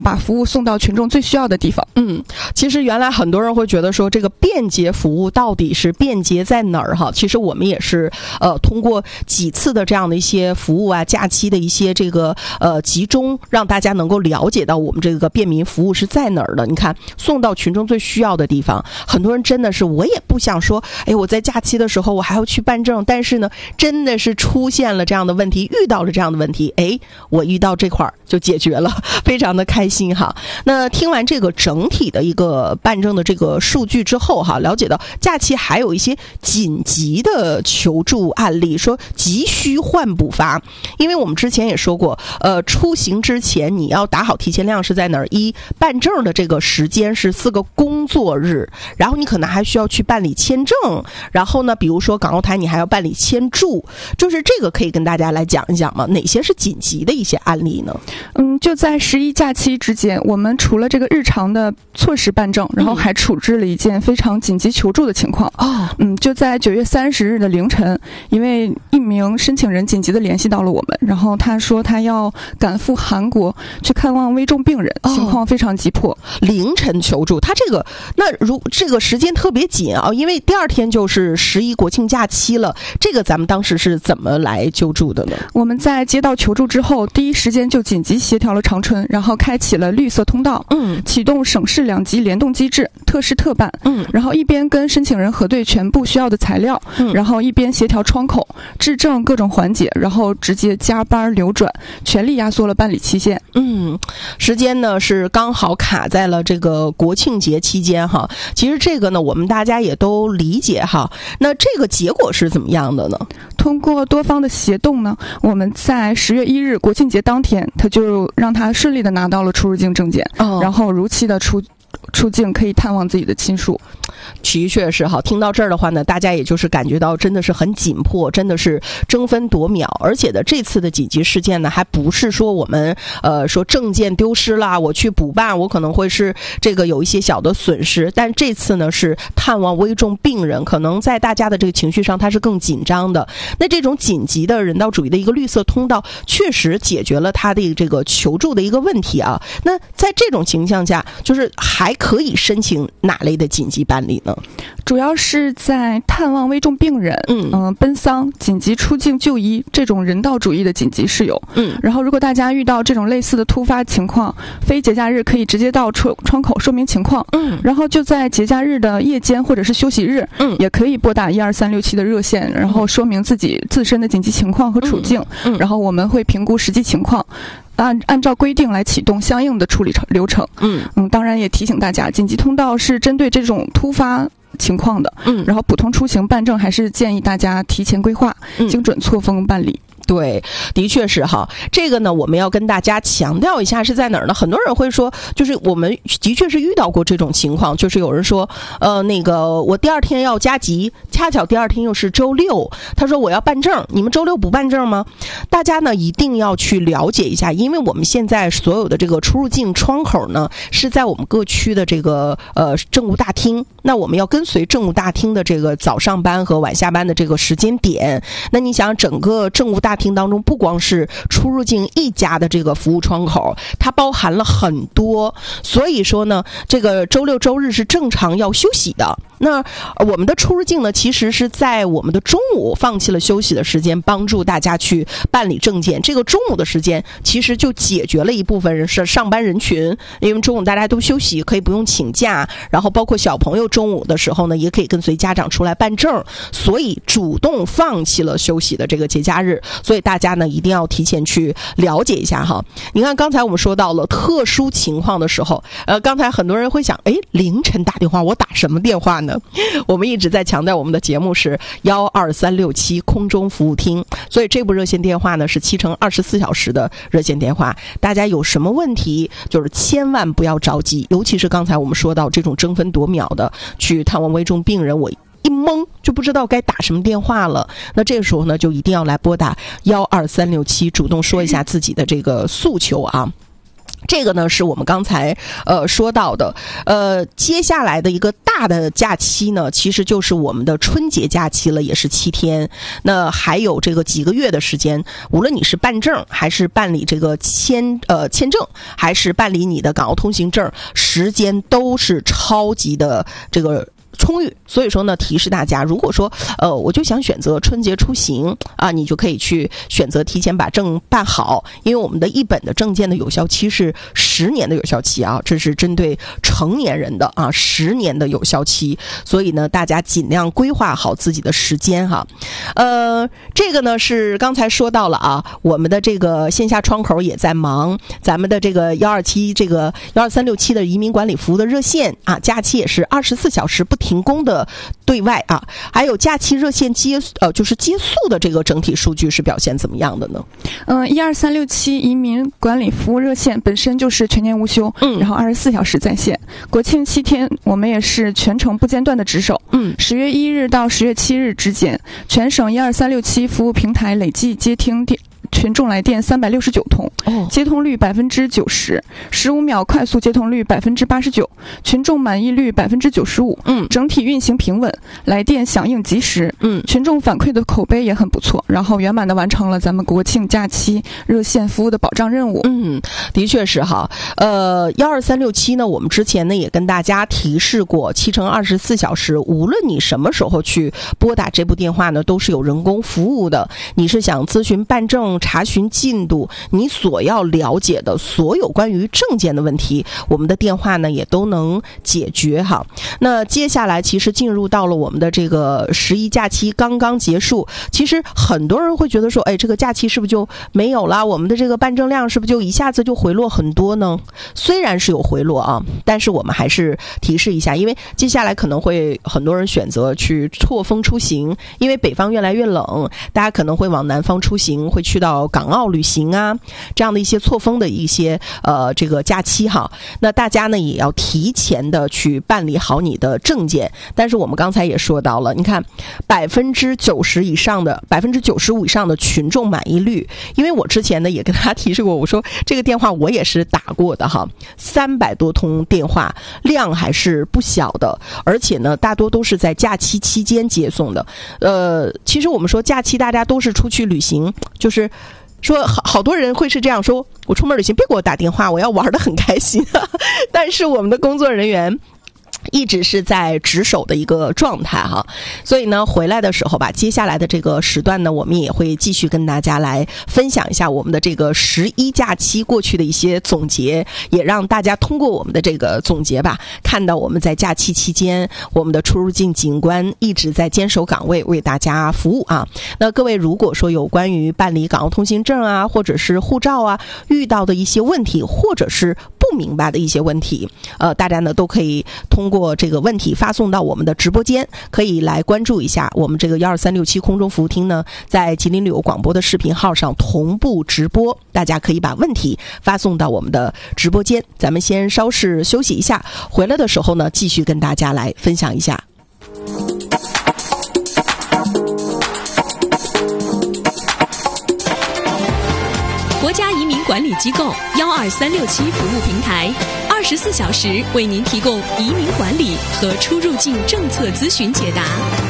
把服务送到群众最需要的地方。 其实原来很多人会觉得说这个便捷服务到底是便捷在哪儿哈？其实我们也是通过几次的这样的一些服务啊，假期的一些这个集中，让大家能够了解到我们这个便民服务是在哪儿的。你看送到群众最需要的地方，很多人真的是我也不想说，我在假期的时候我还要去办证，但是呢真的是出现了这样的问题，遇到了这样的问题，我遇到这块儿就解决了，非常的开心哈。那听完这个整体的一个办证的这个数据之后哈，了解到假期还有一些紧急的求助案例，说急需换补发。因为我们之前也说过，出行之前你要打好提前量是在哪儿？办证的这个时间是4个工作日，然后你可能还需要去办理签证，然后呢比如说港澳台你还要办理签注，就是这个可以跟大家来讲一讲吗？哪些是紧急的一些案例呢？ 就在11假期之间，我们除了这个日常的措施办证，然后还处置了一件非常紧急求助的情况。就在9月30日的凌晨，因为一名申请人紧急的联系到了我们，然后他说他要赶赴韩国去看望危重病人，情况非常急迫。 凌晨求助，他这个时间特别紧啊，因为第二天就是11国庆假期了。这个咱们当时是怎么来救助的呢？ 我们在接到求助之后，第一时间就紧急协调了长春，然后开启了绿色通道，启动省市2级联动机制，特事特办，然后一边跟申请人核对全部需要的材料，然后一边协调窗口、质证各种环节，然后直接加班流转，全力压缩了办理期限。 时间呢是刚好卡在了这个国庆节期间哈。其实这个呢我们大家也都理解哈。那这个结果是怎么样的呢？ 通过多方的协动呢，我们在10月1日国庆节当天，他就让他顺利的拿到了出入境证件，然后如期的出境，可以探望自己的亲属。 的确是哈，听到这儿的话呢，大家也就是感觉到真的是很紧迫，真的是争分夺秒。而且呢，这次的紧急事件呢，还不是说我们说证件丢失了，我去补办，我可能会是这个有一些小的损失。但这次呢是探望危重病人，可能在大家的这个情绪上，它是更紧张的。那这种紧急的人道主义的一个绿色通道，确实解决了他的这个求助的一个问题啊。那在这种情况下，就是还可以申请哪类的紧急办理呢？ 主要是在探望危重病人、奔丧、紧急出境就医这种人道主义的紧急事由。然后如果大家遇到这种类似的突发情况，非节假日可以直接到窗口说明情况。然后就在节假日的夜间或者是休息日，也可以拨打12367的热线，然后说明自己自身的紧急情况和处境。然后我们会评估实际情况，按照规定来启动相应的处理流程。当然也提醒大家，紧急通道是针对这种突发情况的。然后普通出行办证还是建议大家提前规划，精准错峰办理。 对，的确是哈。这个呢，我们要跟大家强调一下是在哪儿呢？很多人会说，就是我们的确是遇到过这种情况，就是有人说，那个我第二天要加急，恰巧第二天又是周六，他说我要办证，你们周六不办证吗？大家呢一定要去了解一下，因为我们现在所有的这个出入境窗口呢是在我们各区的这个政务大厅，那我们要跟随政务大厅的这个早上班和晚下班的这个时间点。那你想，整个政务大厅当中，不光是出入境一家的这个服务窗口，它包含了很多，所以说呢，这个周六周日是正常要休息的。那我们的出入境呢，其实是在我们的中午放弃了休息的时间，帮助大家去办理证件。这个中午的时间其实就解决了一部分人是上班人群，因为中午大家都休息，可以不用请假，然后包括小朋友中午的时候呢，也可以跟随家长出来办证，所以主动放弃了休息的这个节假日。所以大家呢一定要提前去了解一下哈。你看刚才我们说到了特殊情况的时候，刚才很多人会想，凌晨打电话我打什么电话呢？我们一直在强调我们的节目是12367空中服务厅，所以这部热线电话呢是7乘24小时的热线电话。大家有什么问题，就是千万不要着急，尤其是刚才我们说到这种争分夺秒的去探望危重病人，我一懵就不知道该打什么电话了。那这个时候呢，就一定要来拨打12367，主动说一下自己的这个诉求啊。 这个呢是我们刚才说到的，接下来的一个大的假期呢，其实就是我们的春节假期了，也是7天。那还有这个几个月的时间，无论你是办证，还是办理这个签证，还是办理你的港澳通行证，时间都是超级的这个充裕。所以说呢，提示大家，如果说我就想选择春节出行啊，你就可以去选择提前把证办好，因为我们的一本的证件的有效期是10年的有效期啊，这是针对成年人的啊，10年的有效期。所以呢，大家尽量规划好自己的时间哈。这个呢是刚才说到了啊，我们的这个线下窗口也在忙，咱们的这个127这个12367的移民管理服务的热线啊，假期也是24小时不停工的对外啊，还有假期热线就是接速的这个整体数据是表现怎么样的呢 ？12367移民管理服务热线本身就是全年无休，然后24小时在线。国庆7天，我们也是全程不间断的值守。10月1日到10月7日之间，全省12367服务平台累计接听群众来电369通，接通率90%，15秒快速接通率89%，群众满意率95%，整体运行平稳，来电响应及时，群众反馈的口碑也很不错，然后圆满的完成了咱们国庆假期热线服务的保障任务。 的确是哈。12367呢，我们之前呢也跟大家提示过，7乘24小时，无论你什么时候去拨打这部电话呢，都是有人工服务的。你是想咨询办证、查询进度，你所要了解的所有关于证件的问题，我们的电话呢也都能解决哈。那接下来其实进入到了我们的这个11假期刚刚结束，其实很多人会觉得说，这个假期是不是就没有了？我们的这个办证量是不是就一下子就回落很多呢？虽然是有回落啊，但是我们还是提示一下，因为接下来可能会很多人选择去错峰出行，因为北方越来越冷，大家可能会往南方出行，会去到港澳旅行啊，这样的一些错峰的一些这个假期哈。那大家呢也要提前的去办理好你的证件。但是我们刚才也说到了，你看90%以上的95%以上的群众满意率，因为我之前呢也跟大家提示过，我说这个电话我也是打过的哈，300多通电话，量还是不小的，而且呢大多都是在假期期间接送的。其实我们说假期大家都是出去旅行，就是说好多人会是这样说，我出门旅行别给我打电话，我要玩得很开心但是我们的工作人员一直是在值守的一个状态哈，所以呢回来的时候吧，接下来的这个时段呢，我们也会继续跟大家来分享一下我们的这个11假期过去的一些总结，也让大家通过我们的这个总结吧，看到我们在假期期间，我们的出入境警官一直在坚守岗位为大家服务啊。那各位如果说有关于办理港澳通行证啊，或者是护照啊遇到的一些问题，或者是不明白的一些问题，大家呢都可以通过这个问题发送到我们的直播间，可以来关注一下我们这个12367空中服务厅呢，在吉林旅游广播的视频号上同步直播，大家可以把问题发送到我们的直播间。咱们先稍事休息一下，回来的时候呢，继续跟大家来分享一下。 国家移民管理机构12367服务平台，24小时为您提供移民管理和出入境政策咨询解答。